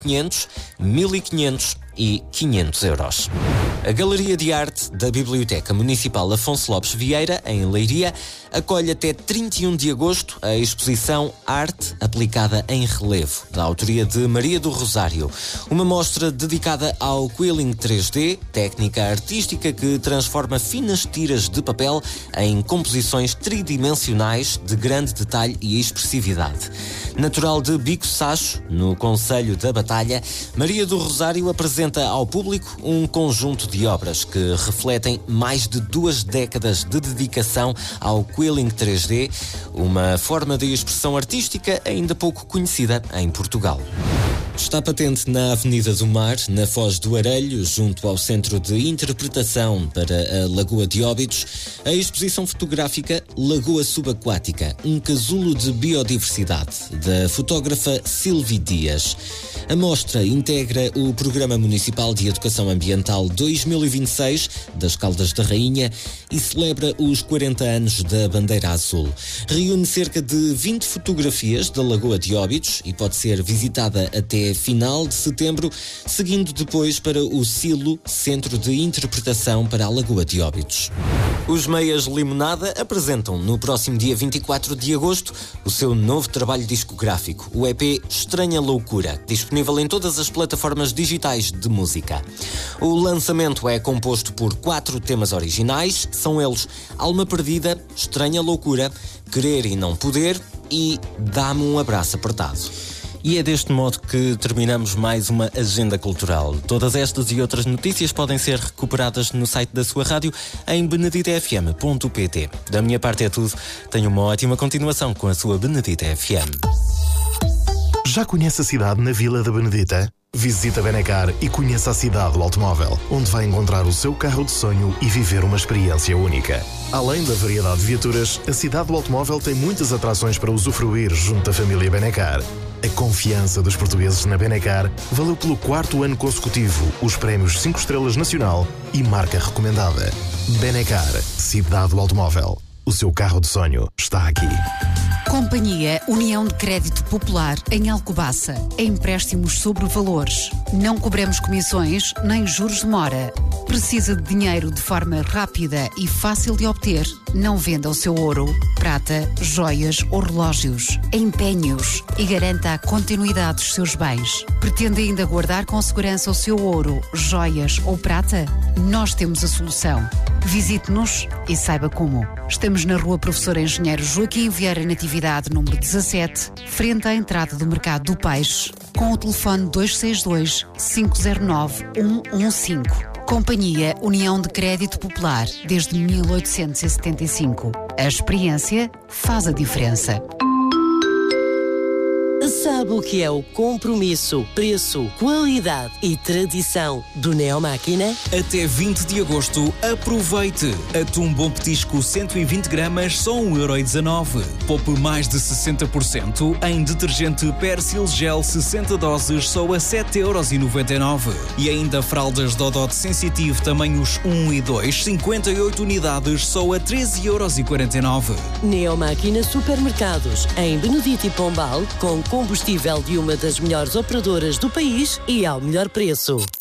500, 1.500 e 500 euros. A Galeria de Arte da Biblioteca Municipal Afonso Lopes Vieira, em Leiria, acolhe até 31 de agosto a exposição Arte Aplicada em Relevo, da autoria de Maria do Rosário. Uma mostra dedicada ao quilling 3D, técnica artística que transforma finas tiras de papel em composições tridimensionais de grande detalhe e expressividade. Natural de Bico Sacho, no Concelho da Batalha, Maria do Rosário apresenta ao público um conjunto de obras que refletem mais de 2 décadas de dedicação ao quilling 3D, uma forma de expressão artística ainda pouco conhecida em Portugal. Está patente na Avenida do Mar, na Foz do Arelho, junto ao Centro de Interpretação para a Lagoa de Óbidos, a exposição fotográfica Lagoa Subaquática, um casulo de biodiversidade, da fotógrafa Silvi Dias. A mostra integra o Programa Municipal de Educação Ambiental 2026 das Caldas da Rainha e celebra os 40 anos da Bandeira Azul. Reúne cerca de 20 fotografias da Lagoa de Óbidos e pode ser visitada até final de setembro, seguindo depois para o Silo, Centro de Interpretação para a Lagoa de Óbidos. Os Meias Limonada apresentam no próximo dia 24 de agosto o seu novo trabalho discográfico, o EP Estranha Loucura, disponível em todas as plataformas digitais de música. O lançamento é composto por 4 temas originais, são eles Alma Perdida, Estranha Loucura, Querer e Não Poder e Dá-me um Abraço Apertado. E é deste modo que terminamos mais uma agenda cultural. Todas estas e outras notícias podem ser recuperadas no site da sua rádio em beneditafm.pt. Da minha parte é tudo. Tenha uma ótima continuação com a sua Benedita FM. Já conhece a cidade na Vila da Benedita? Visita Benacar e conheça a cidade do automóvel, onde vai encontrar o seu carro de sonho e viver uma experiência única. Além da variedade de viaturas, a cidade do automóvel tem muitas atrações para usufruir junto à família Benacar. A confiança dos portugueses na Benacar valeu pelo 4º ano consecutivo os prémios 5 estrelas nacional e marca recomendada. Benacar, cidade do automóvel. O seu carro de sonho está aqui. Companhia União de Crédito Popular em Alcobaça. Empréstimos sobre valores. Não cobramos comissões nem juros de mora. Precisa de dinheiro de forma rápida e fácil de obter? Não venda o seu ouro, prata, joias ou relógios. Empenhe-os e garanta a continuidade dos seus bens. Pretende ainda guardar com segurança o seu ouro, joias ou prata? Nós temos a solução. Visite-nos e saiba como. Estamos na Rua Professor Engenheiro Joaquim Vieira Natividade, número 17, frente à entrada do Mercado do Peixe, com o telefone 262 509 115. Companhia União de Crédito Popular, desde 1875. A experiência faz a diferença. Sabe o que é o compromisso, preço, qualidade e tradição do Neomáquina? Até 20 de agosto, aproveite! Atum Bom Petisco 120 gramas, só 1,19€. Poupe mais de 60% em detergente Persil Gel 60 doses, só a 7,99€. E ainda fraldas Dodot Sensitive tamanhos 1 e 2, 58 unidades, só a 13,49€. Neomáquina Supermercados, em Benedito e Pombal, com combustível de uma das melhores operadoras do país e ao melhor preço.